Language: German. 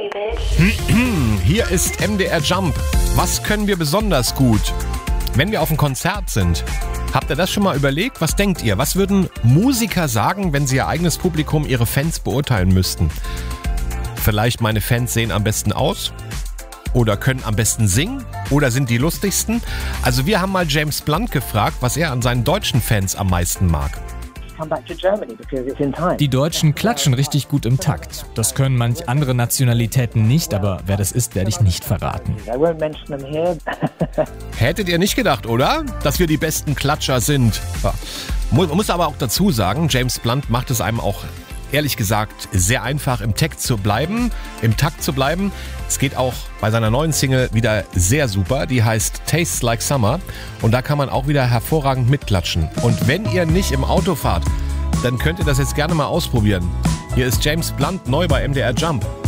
Hier ist MDR Jump. Was können wir besonders gut, wenn wir auf einem Konzert sind? Habt ihr das schon mal überlegt? Was denkt ihr? Was würden Musiker sagen, wenn sie ihr eigenes Publikum, ihre Fans beurteilen müssten? Vielleicht meine Fans sehen am besten aus? Oder können am besten singen? Oder sind die lustigsten? Also wir haben mal James Blunt gefragt, was er an seinen deutschen Fans am meisten mag. Die Deutschen klatschen richtig gut im Takt. Das können manch andere Nationalitäten nicht, aber wer das ist, werde ich nicht verraten. Hättet ihr nicht gedacht, oder? Dass wir die besten Klatscher sind. Ja. Man muss aber auch dazu sagen, James Blunt macht es einem auch, ehrlich gesagt, sehr einfach, im Takt zu bleiben. Es geht auch bei seiner neuen Single wieder sehr super. Die heißt Tastes Like Summer. Und da kann man auch wieder hervorragend mitklatschen. Und wenn ihr nicht im Auto fahrt, dann könnt ihr das jetzt gerne mal ausprobieren. Hier ist James Blunt neu bei MDR Jump.